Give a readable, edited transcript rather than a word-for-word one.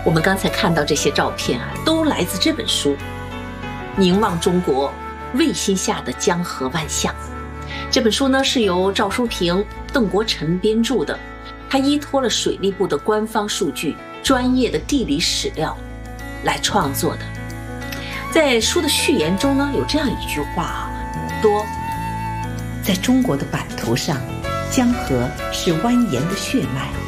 我们刚才看到这些照片啊，都来自这本书《凝望中国，卫星下的江河万象》。这本书呢是由赵淑平、邓国成编著的，它依托了水利部的官方数据、专业的地理史料来创作的。在书的序言中呢，有这样一句话啊，说在中国的版图上，江河是蜿蜒的血脉，